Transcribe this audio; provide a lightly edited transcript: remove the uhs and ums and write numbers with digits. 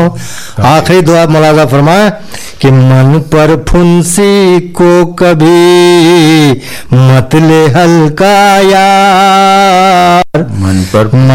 फरमाओ। आखिरी दुआ मुलाजा फरमाए कि मन पर फुंसी को कभी मत ले हल्का यार, मन पर